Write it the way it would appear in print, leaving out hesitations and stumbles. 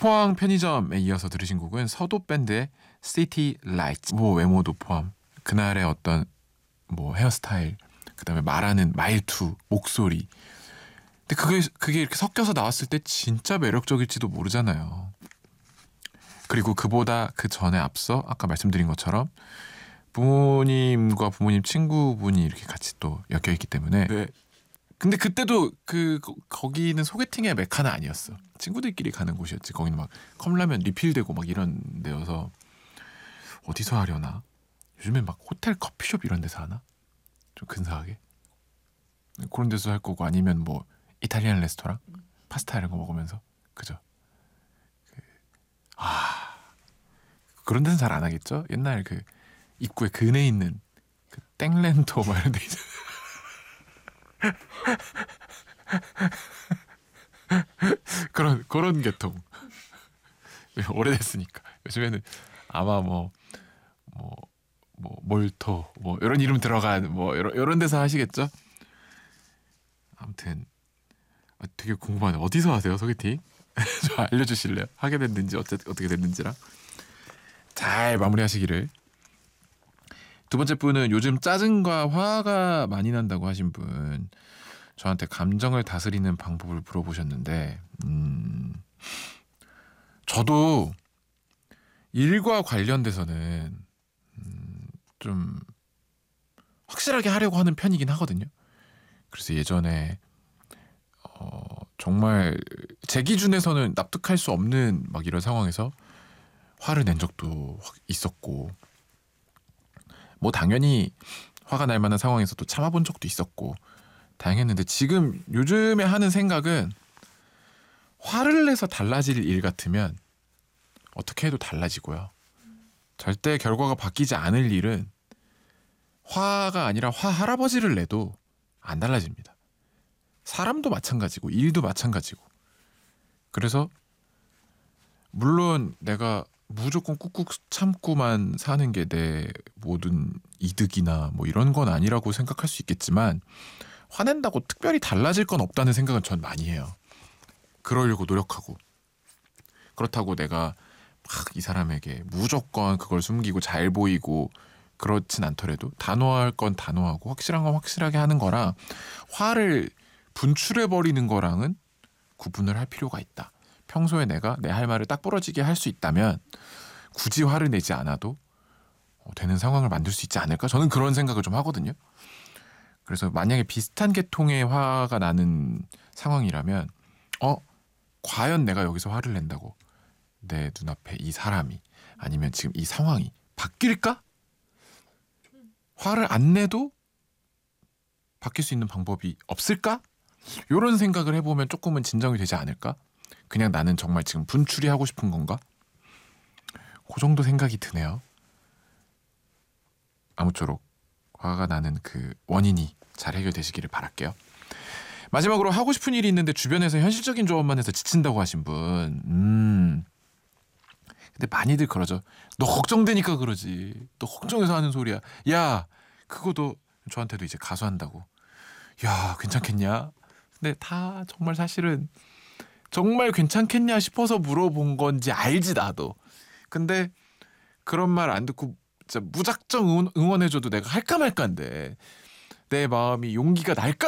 포항 편의점에 이어서 들으신 곡은 서도 밴드의 City Lights. 뭐 외모도 포함, 그날의 어떤 뭐 헤어스타일, 그다음에 말하는 말투, 목소리. 근데 그게 이렇게 섞여서 나왔을 때 진짜 매력적일지도 모르잖아요. 그리고 그보다 그 전에 앞서 아까 말씀드린 것처럼 부모님과 부모님 친구분이 이렇게 같이 또 엮여 있기 때문에. 네. 근데 그때도 거기는 소개팅의 메카는 아니었어. 친구들끼리 가는 곳이었지. 거기는 막 컵라면 리필되고 막 이런 데여서 어디서 하려나? 요즘엔 막 호텔 커피숍 이런 데서 하나? 좀 근사하게 그런 데서 할 거고, 아니면 뭐 이탈리안 레스토랑 파스타 이런 거 먹으면서. 그죠? 그런 데는 잘 안 하겠죠? 옛날 그 입구에 근에 있는 그 땡렌토 막 이런 데 있잖아. 그런 계통. 오래됐으니까. 요즘에는 아마 뭐 몰토 뭐 이런 이름 들어간 뭐 이런 데서 하시겠죠? 아무튼 되게 궁금하네. 어디서 하세요, 소개팅? 좀 알려주실래요? 하게 됐는지 어떻게 됐는지랑. 잘 마무리하시기를. 두 번째 분은 요즘 짜증과 화가 많이 난다고 하신 분, 저한테 감정을 다스리는 방법을 물어보셨는데, 저도 일과 관련돼서는 좀 확실하게 하려고 하는 편이긴 하거든요. 그래서 예전에 정말 제 기준에서는 납득할 수 없는 막 이런 상황에서 화를 낸 적도 있었고, 뭐 당연히 화가 날 만한 상황에서도 참아본 적도 있었고 다양했는데, 지금 요즘에 하는 생각은 화를 내서 달라질 일 같으면 어떻게 해도 달라지고요. 절대 결과가 바뀌지 않을 일은 화가 아니라 화 할아버지를 내도 안 달라집니다. 사람도 마찬가지고 일도 마찬가지고. 그래서 물론 내가 무조건 꾹꾹 참고만 사는 게 내 모든 이득이나 뭐 이런 건 아니라고 생각할 수 있겠지만, 화낸다고 특별히 달라질 건 없다는 생각은 전 많이 해요. 그러려고 노력하고. 그렇다고 내가 막 이 사람에게 무조건 그걸 숨기고 잘 보이고 그렇진 않더라도, 단호할 건 단호하고 확실한 건 확실하게 하는 거랑 화를 분출해버리는 거랑은 구분을 할 필요가 있다. 평소에 내가 내 할 말을 딱 부러지게 할 수 있다면 굳이 화를 내지 않아도 되는 상황을 만들 수 있지 않을까? 저는 그런 생각을 좀 하거든요. 그래서 만약에 비슷한 계통의 화가 나는 상황이라면 과연 내가 여기서 화를 낸다고 내 눈앞에 이 사람이, 아니면 지금 이 상황이 바뀔까? 화를 안 내도 바뀔 수 있는 방법이 없을까? 이런 생각을 해보면 조금은 진정이 되지 않을까? 그냥 나는 정말 지금 분출이 하고 싶은 건가? 그 정도 생각이 드네요. 아무쪼록 화가 나는 그 원인이 잘 해결되시기를 바랄게요. 마지막으로 하고 싶은 일이 있는데 주변에서 현실적인 조언만 해서 지친다고 하신 분. 근데 많이들 그러죠. 너 걱정되니까 그러지. 너 걱정해서 하는 소리야. 야, 그거도 저한테도 이제 가수한다고. 야, 괜찮겠냐? 근데 다 정말 사실은 정말 괜찮겠냐 싶어서 물어본 건지 알지 나도. 근데 그런 말 안 듣고 진짜 무작정 응원해줘도 내가 할까 말까인데, 내 마음이 용기가 날까